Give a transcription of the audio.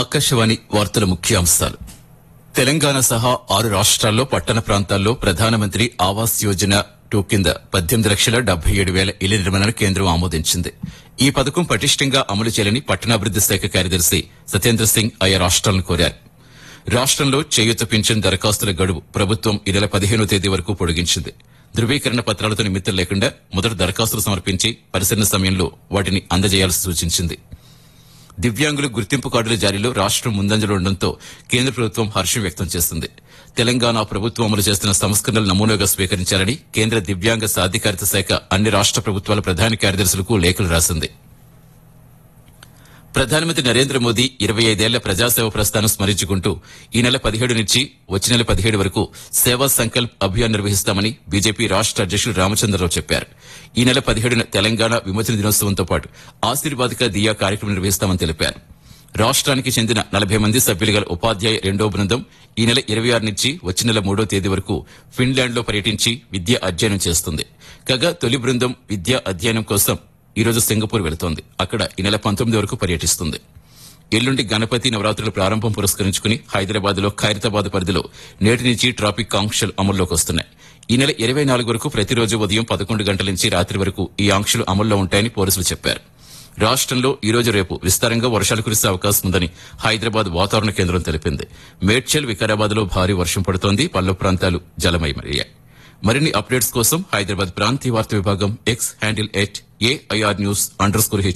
ఆకాశవాణి వార్తల ముఖ్యాంశాలు. తెలంగాణ సహా 6 రాష్ట్రాల్లో పట్టణ ప్రాంతాల్లో ప్రధానమంత్రి ఆవాస్ యోజన 2 కింద 18,77,000 ఇళ్ల నిర్మాణాన్ని కేంద్రం ఆమోదించింది. ఈ పథకం పటిష్టంగా అమలు చేయాలని పట్టణాభివృద్ది శాఖ కార్యదర్శి సత్యేంద్ర సింగ్ ఆయా రాష్ట్రాలను కోరారు. రాష్ట్రంలో చేయూత పింఛన్ దరఖాస్తుల గడువు ప్రభుత్వం ఈ నెల 15వ తేదీ వరకు పొడిగించింది. ధృవీకరణ పత్రాలతో నిమిత్తం లేకుండా మొదట దరఖాస్తులు సమర్పించి పరిశీలన సమయంలో వాటిని అందజేయాల్సి సూచించింది. దివ్యాంగుల గుర్తింపు కార్డుల జారీలో రాష్ట్రం ముందంజలో ఉండడంతో కేంద్ర ప్రభుత్వం హర్షం వ్యక్తం చేసింది. తెలంగాణ ప్రభుత్వం అమలు చేస్తున్న సంస్కరణలు నమూనాగా స్వీకరించాలని కేంద్ర దివ్యాంగ సాధికారిత శాఖ అన్ని రాష్ట్ర ప్రభుత్వాల ప్రధాన కార్యదర్శులకు లేఖలు రాసింది. ప్రధానమంత్రి నరేంద్ర మోదీ 25 ఏళ్ల ప్రజాసేవ ప్రస్థానం స్మరించుకుంటూ ఈ నెల 17 నుంచి వచ్చే నెల 17 వరకు సేవా సంకల్ప్ అభియాన్ నిర్వహిస్తామని బీజేపీ రాష్ట్ర అధ్యక్షుడు రామచంద్రరావు చెప్పారు. ఈ నెల 17న తెలంగాణ విమోచన దినోత్సవంతో పాటు ఆశీర్వాదక దియా కార్యక్రమం నిర్వహిస్తామని తెలిపారు. రాష్ట్రానికి చెందిన 40 మంది సభ్యులు గల ఉపాధ్యాయ 2వ బృందం ఈ నెల 26 నుంచి వచ్చే నెల 3వ తేదీ వరకు ఫిన్లాండ్లో పర్యటించి విద్యా అధ్యయనం చేస్తుంది. కాగా తొలి బృందం విద్యా అధ్యయనం కోసం ఈ రోజు సింగపూర్ వెళుతోంది. అక్కడ ఈ నెల 19 వరకు పర్యటిస్తుంది. ఎల్లుండి గణపతి నవరాత్రుల ప్రారంభం పురస్కరించుకుని హైదరాబాద్ లో ఖైరతాబాద్ పరిధిలో నేటి నుంచి ట్రాఫిక్ ఆంక్షలు అమల్లోకి వస్తున్నాయి. ఈ నెల 24 వరకు ప్రతిరోజు ఉదయం 11 గంటల నుంచి రాత్రి వరకు ఈ ఆంక్షలు అమల్లో ఉంటాయని పోలీసులు చెప్పారు. రాష్ట్రంలో ఈ రోజు రేపు విస్తారంగా వర్షాలు కురిసే అవకాశం ఉందని హైదరాబాద్ వాతావరణ కేంద్రం తెలిపింది. మేడ్చల్ వికారాబాద్ లో భారీ వర్షం పడుతోంది. పల్లె ప్రాంతాలు జలమయమయ్యాయి. మరిన్ని అప్డేట్స్ కోసం హైదరాబాద్ ప్రాంతీయ వార్తా విభాగం ఎక్స్ హ్యాండిల్ @AIR News_HT